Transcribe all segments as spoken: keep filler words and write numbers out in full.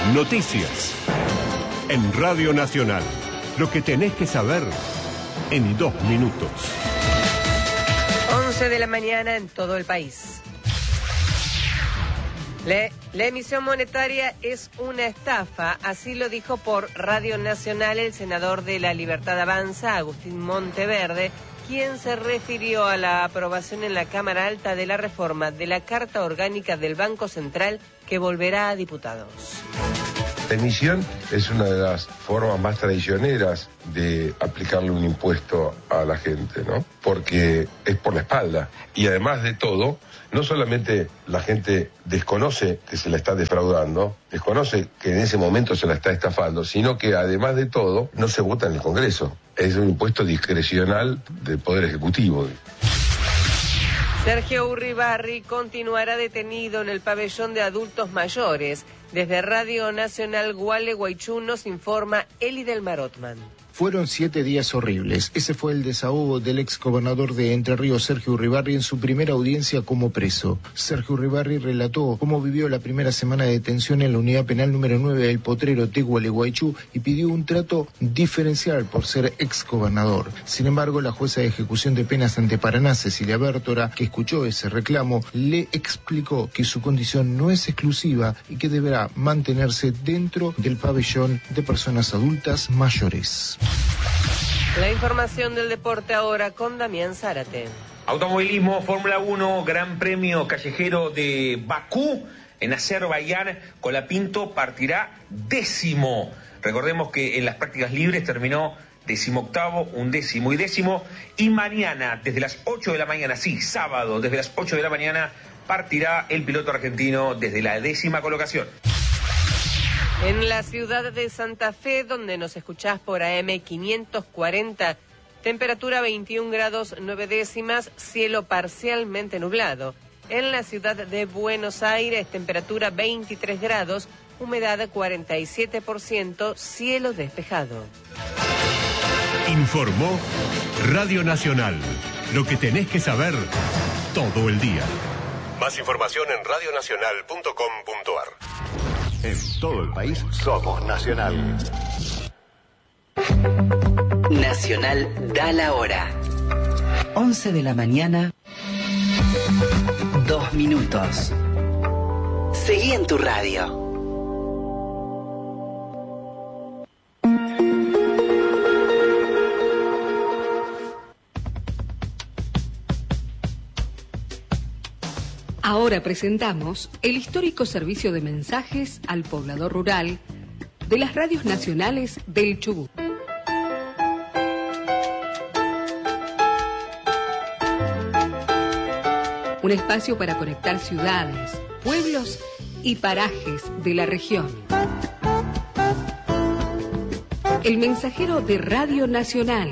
Noticias. En Radio Nacional. Lo que tenés que saber en dos minutos. once de la mañana en todo el país. La, la emisión monetaria es una estafa, así lo dijo por Radio Nacional el senador de La Libertad Avanza, Agustín Monteverde, quien se refirió a la aprobación en la Cámara Alta de la reforma de la Carta Orgánica del Banco Central que volverá a diputados. La emisión es una de las formas más traicioneras de aplicarle un impuesto a la gente, ¿no? Porque es por la espalda. Y además de todo, no solamente la gente desconoce que se la está defraudando, desconoce que en ese momento se la está estafando, sino que además de todo, no se vota en el Congreso. Es un impuesto discrecional del Poder Ejecutivo. Sergio Urribarri continuará detenido en el pabellón de adultos mayores. Desde Radio Nacional Gualeguaychú nos informa Eli del Marotman. Fueron siete días horribles. Ese fue el desahogo del exgobernador de Entre Ríos, Sergio Urribarri, en su primera audiencia como preso. Sergio Urribarri relató cómo vivió la primera semana de detención en la unidad penal número nueve del Potrero de Gualeguaychú y pidió un trato diferencial por ser exgobernador. Sin embargo, la jueza de ejecución de penas ante Paraná, Cecilia Bértora, que escuchó ese reclamo, le explicó que su condición no es exclusiva y que deberá mantenerse dentro del pabellón de personas adultas mayores. La información del deporte ahora con Damián Zárate. Automovilismo, Fórmula uno, Gran Premio Callejero de Bakú en Azerbaiyán. Colapinto partirá décimo. Recordemos que en las prácticas libres terminó decimoctavo, undécimo y décimo. Y mañana, desde las ocho de la mañana, sí, sábado, desde las ocho de la mañana, partirá el piloto argentino desde la décima colocación. En la ciudad de Santa Fe, donde nos escuchás por A M quinientos cuarenta, temperatura veintiún grados nueve décimas, cielo parcialmente nublado. En la ciudad de Buenos Aires, temperatura veintitrés grados, humedad cuarenta y siete por ciento, cielo despejado. Informó Radio Nacional. Lo que tenés que saber todo el día. Más información en radio nacional punto com punto a r. En todo el país somos Nacional. Nacional da la hora. once de la mañana, dos minutos. Seguí en tu radio. Ahora presentamos el histórico servicio de mensajes al poblador rural de las radios nacionales del Chubut. Un espacio para conectar ciudades, pueblos y parajes de la región. El mensajero de Radio Nacional.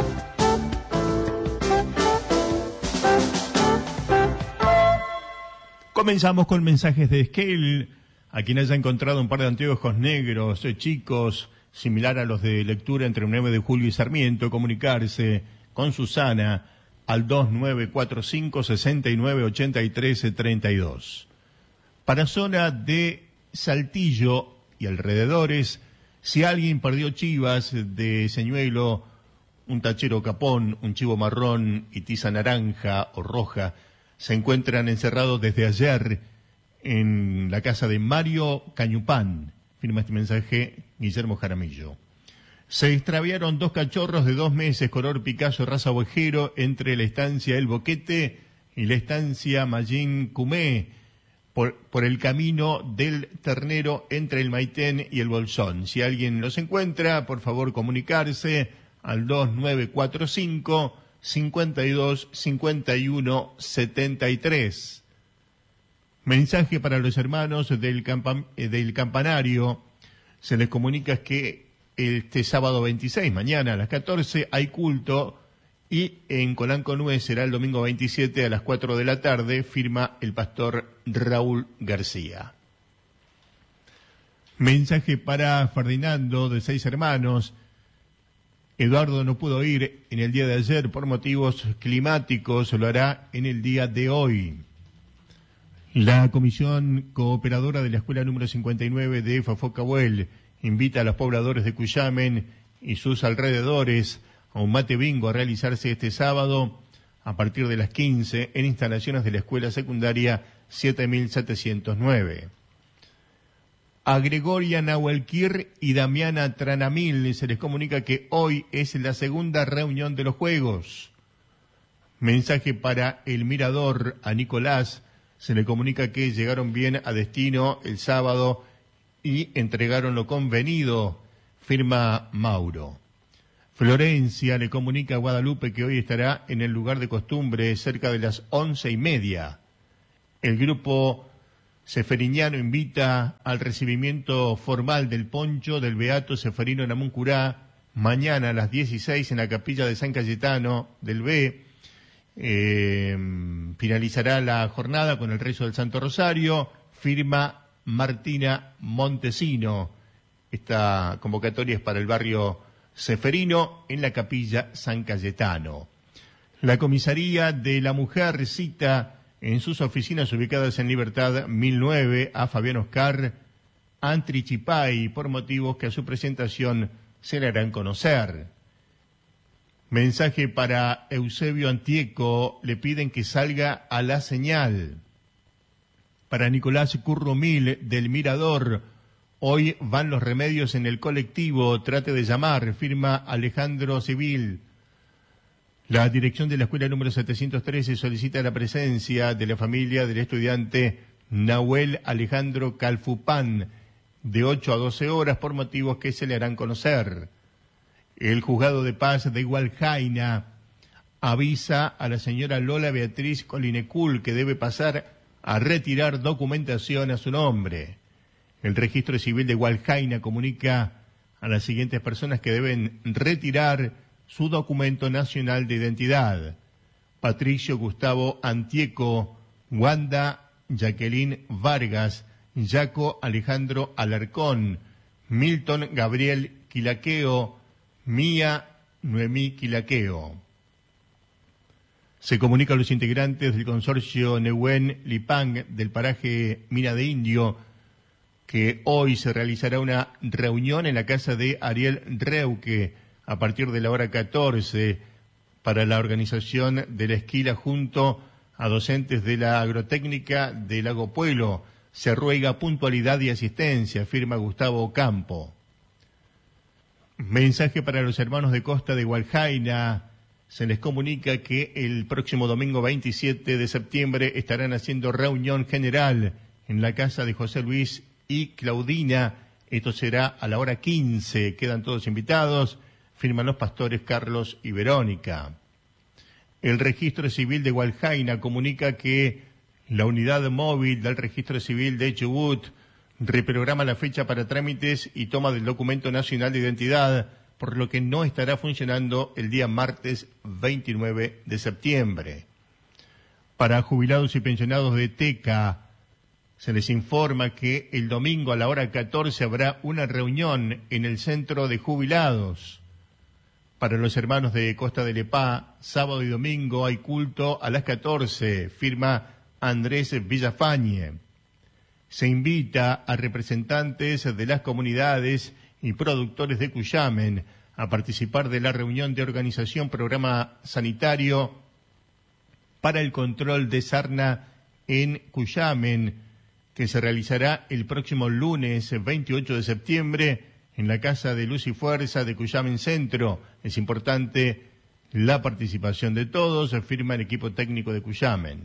Comenzamos con mensajes de Esquel, a quien haya encontrado un par de anteojos negros, eh, chicos, similar a los de lectura entre nueve de julio y Sarmiento, comunicarse con Susana al dos nueve cuatro cinco, seis nueve ocho tres tres dos. Para zona de Saltillo y alrededores, si alguien perdió chivas de señuelo, un tachero capón, un chivo marrón y tiza naranja o roja, se encuentran encerrados desde ayer en la casa de Mario Cañupán. Firma este mensaje Guillermo Jaramillo. Se extraviaron dos cachorros de dos meses, color Picasso, raza ovejero, entre la estancia El Boquete y la estancia Mallín Cumé, por, por el camino del Ternero entre el Maitén y el Bolsón. Si alguien los encuentra, por favor comunicarse al dos nueve cuatro cinco, cincuenta y dos, cincuenta y uno, setenta y tres. Mensaje para los hermanos del, campa- del campanario. Se les comunica que este sábado veintiséis, mañana a las catorce, hay culto, y en Colanco Nuez será el domingo veintisiete a las cuatro de la tarde, firma el pastor Raúl García. Mensaje para Ferdinando, de Seis Hermanos. Eduardo no pudo ir en el día de ayer por motivos climáticos, lo hará en el día de hoy. La Comisión Cooperadora de la Escuela número cincuenta y nueve de Fafocahuel invita a los pobladores de Cuyamen y sus alrededores a un mate bingo a realizarse este sábado a partir de las quince en instalaciones de la Escuela Secundaria siete mil setecientos nueve. A Gregoria Nahuelquir y Damiana Tranamil se les comunica que hoy es la segunda reunión de los Juegos. Mensaje para El Mirador. A Nicolás se le comunica que llegaron bien a destino el sábado y entregaron lo convenido. Firma Mauro. Florencia le comunica a Guadalupe que hoy estará en el lugar de costumbre cerca de las once y media. El grupo Seferiñano invita al recibimiento formal del poncho del Beato Seferino Namuncurá mañana a las dieciséis en la capilla de San Cayetano del B. Eh, finalizará la jornada con el rezo del Santo Rosario. Firma Martina Montesino. Esta convocatoria es para el barrio Seferino en la capilla San Cayetano. La comisaría de la mujer cita en sus oficinas ubicadas en Libertad mil nueve a Fabián Oscar Antrichipay por motivos que a su presentación se le harán conocer. Mensaje para Eusebio Antieco, le piden que salga a la señal. Para Nicolás Currumil del Mirador, hoy van los remedios en el colectivo, trate de llamar, firma Alejandro Civil. La dirección de la escuela número setecientos trece solicita la presencia de la familia del estudiante Nahuel Alejandro Calfupán de ocho a doce horas por motivos que se le harán conocer. El juzgado de paz de Hualjaina avisa a la señora Lola Beatriz Colinecul que debe pasar a retirar documentación a su nombre. El registro civil de Hualjaina comunica a las siguientes personas que deben retirar su documento nacional de identidad: Patricio Gustavo Antieco, Wanda Jacqueline Vargas, Jaco Alejandro Alarcón, Milton Gabriel Quilaqueo, Mía Noemí Quilaqueo. Se comunica a los integrantes del consorcio Nehuen Lipang del paraje Mina de Indio que hoy se realizará una reunión en la casa de Ariel Reuque a partir de la hora catorce para la organización de la esquila junto a docentes de la agrotécnica de Lago Puelo. Se ruega puntualidad y asistencia, firma Gustavo Campo. Mensaje para los hermanos de Costa de Hualjaina. Se les comunica que el próximo domingo veintisiete de septiembre estarán haciendo reunión general en la casa de José Luis y Claudina. Esto será a la hora quince. Quedan todos invitados. Firman los pastores Carlos y Verónica. El registro civil de Hualjaina comunica que la unidad móvil del registro civil de Chubut reprograma la fecha para trámites y toma del documento nacional de identidad, por lo que no estará funcionando el día martes veintinueve de septiembre. Para jubilados y pensionados de Teca, se les informa que el domingo a la hora catorce habrá una reunión en el centro de jubilados. Para los hermanos de Costa de Lepá, sábado y domingo hay culto a las catorce, firma Andrés Villafañe. Se invita a representantes de las comunidades y productores de Cuyamen a participar de la reunión de organización programa sanitario para el control de sarna en Cuyamen, que se realizará el próximo lunes veintiocho de septiembre en la Casa de Luz y Fuerza de Cuyamen Centro. Es importante la participación de todos, firma el equipo técnico de Cuyamen.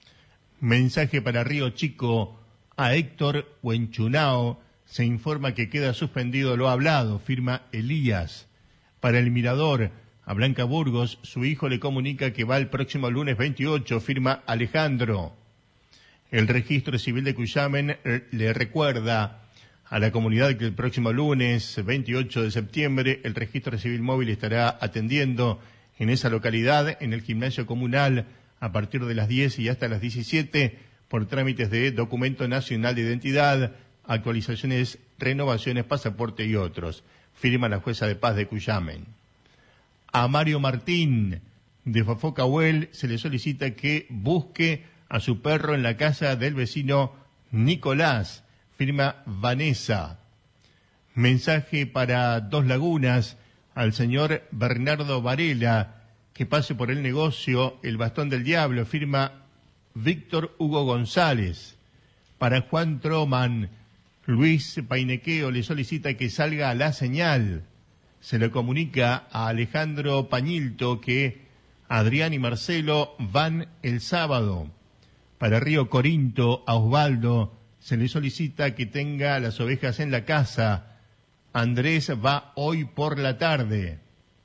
Mensaje para Río Chico. A Héctor Huenchunao se informa que queda suspendido lo hablado, firma Elías. Para El Mirador, a Blanca Burgos, su hijo le comunica que va el próximo lunes veintiocho, firma Alejandro. El registro civil de Cuyamen le recuerda a la comunidad que el próximo lunes veintiocho de septiembre el registro civil móvil estará atendiendo en esa localidad, en el gimnasio comunal, a partir de las diez y hasta las diecisiete, por trámites de documento nacional de identidad, actualizaciones, renovaciones, pasaporte y otros. Firma la jueza de paz de Cuyamen. A Mario Martín de Fafocahuel se le solicita que busque a su perro en la casa del vecino Nicolás, firma Vanessa. Mensaje para Dos Lagunas al señor Bernardo Varela, que pase por el negocio El Bastón del Diablo, firma Víctor Hugo González. Para Juan Troman, Luis Painequeo le solicita que salga a La Señal. Se le comunica a Alejandro Pañilto que Adrián y Marcelo van el sábado. Para Río Corinto, a Osvaldo se le solicita que tenga las ovejas en la casa. Andrés va hoy por la tarde.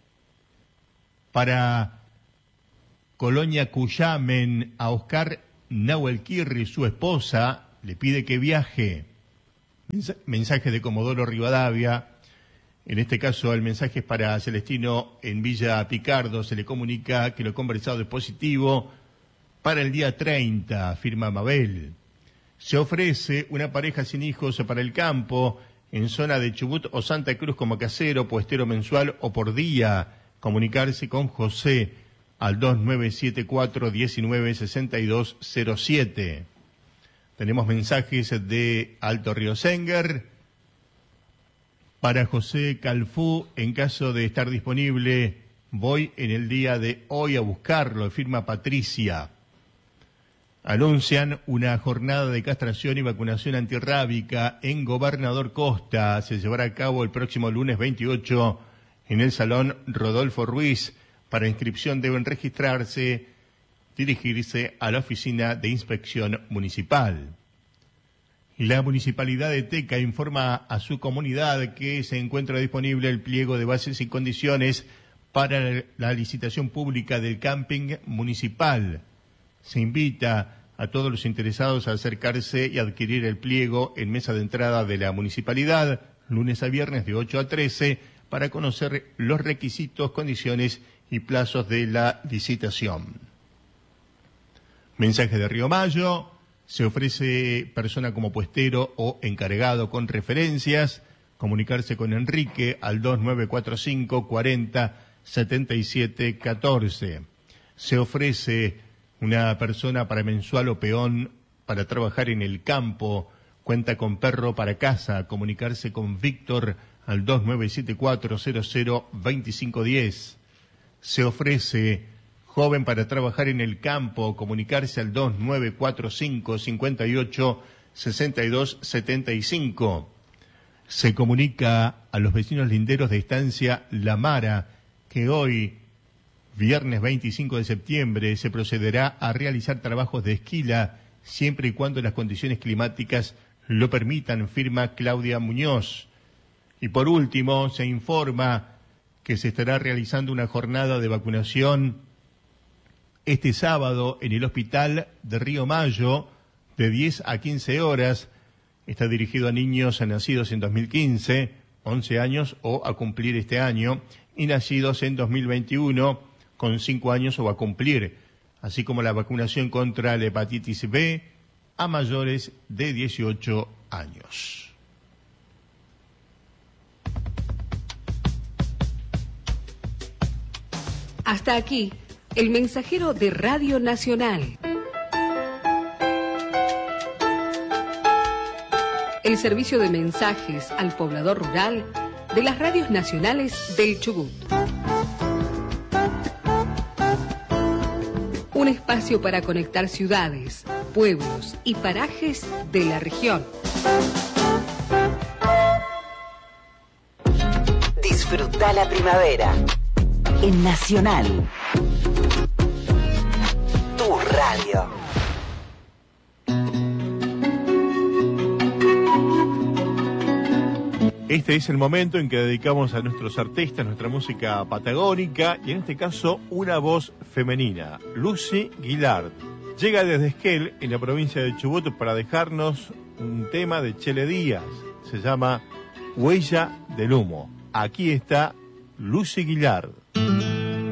Para Colonia Cuyamen, a Oscar Nahuelquirri, su esposa, le pide que viaje. Mensaje de Comodoro Rivadavia. En este caso el mensaje es para Celestino en Villa Picardo. Se le comunica que lo conversado es positivo para el día treinta, firma Mabel. Se ofrece una pareja sin hijos para el campo en zona de Chubut o Santa Cruz como casero, puestero mensual o por día. Comunicarse con José al dos nueve siete cuatro, uno nueve seis dos cero siete. Tenemos mensajes de Alto Río Senger. Para José Calfú, en caso de estar disponible, voy en el día de hoy a buscarlo, firma Patricia. Anuncian una jornada de castración y vacunación antirrábica en Gobernador Costa. Se llevará a cabo el próximo lunes veintiocho en el Salón Rodolfo Ruiz. Para inscripción deben registrarse, dirigirse a la Oficina de Inspección Municipal. La Municipalidad de Teca informa a su comunidad que se encuentra disponible el pliego de bases y condiciones para la licitación pública del camping municipal. Se invita a todos los interesados a acercarse y adquirir el pliego en mesa de entrada de la municipalidad, lunes a viernes de ocho a trece, para conocer los requisitos, condiciones y plazos de la licitación. Mensaje de Río Mayo. Se ofrece persona como puestero o encargado con referencias. Comunicarse con Enrique al dos nueve cuatro cinco, cuarenta, setenta y siete, catorce. Se ofrece una persona para mensual o peón para trabajar en el campo. Cuenta con perro para casa. Comunicarse con Víctor al dos nueve siete cuatro, cero cero, veinticinco diez. Se ofrece joven para trabajar en el campo. Comunicarse al dos nueve cuatro cinco, cincuenta y ocho, sesenta y dos, setenta y cinco. Se comunica a los vecinos linderos de Estancia La Mara que hoy, viernes veinticinco de septiembre, se procederá a realizar trabajos de esquila siempre y cuando las condiciones climáticas lo permitan, firma Claudia Muñoz. Y por último, se informa que se estará realizando una jornada de vacunación este sábado en el Hospital de Río Mayo de diez a quince horas. Está dirigido a niños nacidos en dos mil quince, once años o a cumplir este año, y nacidos en dos mil veintiuno con cinco años o a cumplir, así como la vacunación contra la hepatitis B a mayores de dieciocho años. Hasta aquí, el mensajero de Radio Nacional. El servicio de mensajes al poblador rural de las radios nacionales del Chubut. Un espacio para conectar ciudades, pueblos y parajes de la región. Disfruta la primavera en Nacional. Tu radio. Este es el momento en que dedicamos a nuestros artistas nuestra música patagónica y en este caso una voz femenina, Lucy Guillard. Llega desde Esquel, en la provincia de Chubut, para dejarnos un tema de Chele Díaz. Se llama Huella del Humo. Aquí está Lucy Guillard.